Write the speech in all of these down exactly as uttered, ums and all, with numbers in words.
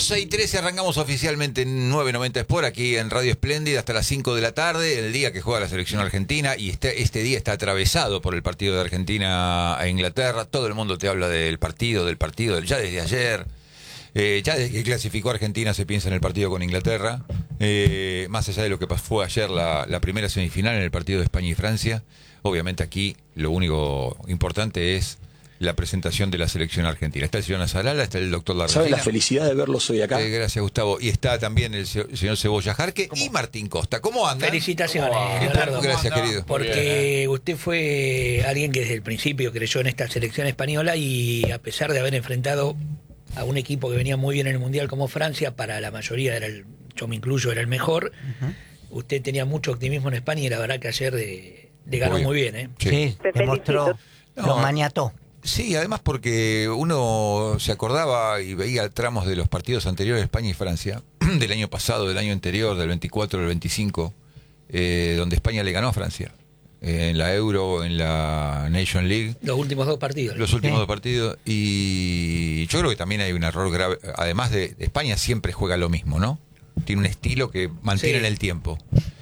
doce y trece arrancamos oficialmente en nueve noventa Sport aquí en Radio Espléndida hasta las cinco de la tarde, el día que juega la selección argentina, y este, este día está atravesado por el partido de Argentina a Inglaterra. Todo el mundo te habla del partido, del partido, ya desde ayer. Eh, ya desde que clasificó Argentina se piensa en el partido con Inglaterra, eh, más allá de lo que fue ayer la, la primera semifinal en el partido de España y Francia. Obviamente aquí lo único importante es la presentación de la selección argentina. Está el señor Nazarala, está el doctor Larrañaga. ¿Sabe la felicidad de verlos hoy acá? Eh, gracias, Gustavo. Y está también el señor Cebolla Jarque y Martín Costa. ¿Cómo andan? Felicitaciones, ¿Cómo Leonardo. Gracias, querido. Porque usted fue alguien que desde el principio creyó en esta selección española y a pesar de haber enfrentado a un equipo que venía muy bien en el Mundial como Francia, para la mayoría, era el, yo me incluyo, era el mejor, uh-huh. Usted tenía mucho optimismo en España y la verdad que ayer de, de ganó muy bien. ¿eh? Sí, sí, demostró, no, lo maniató. Sí, además porque uno se acordaba y veía tramos de los partidos anteriores de España y Francia, del año pasado, del año anterior, del veinticuatro, del veinticinco, eh, donde España le ganó a Francia. Eh, en la Euro, en la Nation League. Los últimos dos partidos. Los últimos sí. dos partidos. Y yo creo que también hay un error grave. Además de España siempre juega lo mismo, ¿no? Tiene un estilo que mantiene en sí. el tiempo.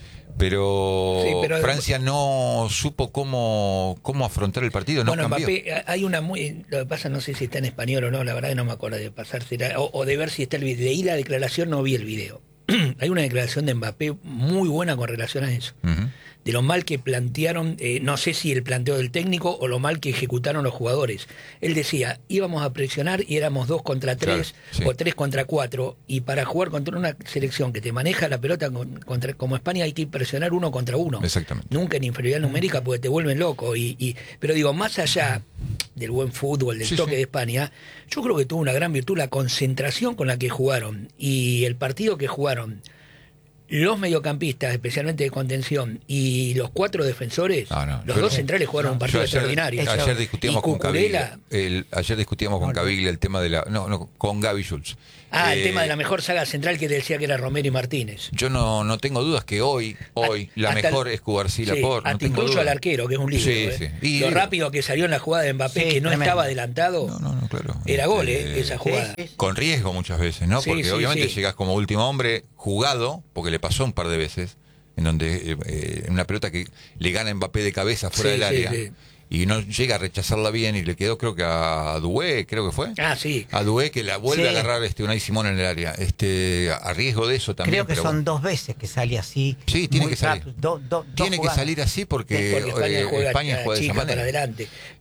Pero, sí, pero Francia no supo cómo, cómo afrontar el partido, no bueno, cambió. Mbappé, hay una muy... Lo que pasa, no sé si está en español o no, la verdad que no me acuerdo de pasarse, o, o de ver si está el video. Leí la declaración, no vi el video. Hay una declaración de Mbappé muy buena con relación a eso. Uh-huh. De lo mal que plantearon, eh, no sé si el planteo del técnico o lo mal que ejecutaron los jugadores. Él decía, íbamos a presionar y éramos dos contra tres, claro, sí. o tres contra cuatro, y para jugar contra una selección que te maneja la pelota con, contra, como España, hay que presionar uno contra uno. Exactamente. Nunca en inferioridad numérica porque te vuelven loco. Y, y, pero digo, más allá del buen fútbol, del sí, toque sí. de España, yo creo que tuvo una gran virtud la concentración con la que jugaron y el partido que jugaron los mediocampistas, especialmente de contención, y los cuatro defensores, no, no, los dos no, centrales jugaron no, un partido ayer, extraordinario. Ayer discutíamos con Caviglia, el, ayer discutíamos con Caviglia el tema de la... No, no, con Gaby Schultz. Ah, eh, el tema de la mejor saga central que decía que era Romero y Martínez. Yo no, no tengo dudas que hoy, hoy la mejor el, es Cubarsí sí, Laporte. Hasta no incluso duda. al arquero, que es un libro. Sí, eh. sí. Y, Lo rápido que salió en la jugada de Mbappé, sí, que no tremendo. Estaba adelantado, no, no, no, claro. era gol, eh, eh, esa jugada. Sí, sí. Con riesgo muchas veces, ¿no? Sí, Porque sí, obviamente sí. llegás como último hombre jugado, porque le pasó un par de veces, en donde eh, una pelota que le gana a Mbappé de cabeza fuera sí, del área. Sí, sí. Y no llega a rechazarla bien y le quedó creo que a Doué, creo que fue. Ah, sí. A Doué que la vuelve sí. a agarrar este Unai Simón en el área. Este, a riesgo de eso también. Creo que pero son bueno. dos veces que sale así. Sí, tiene que salir. Do, do, tiene que salir así porque, porque España eh, juega, España juega de esa chica manera. Para adelante.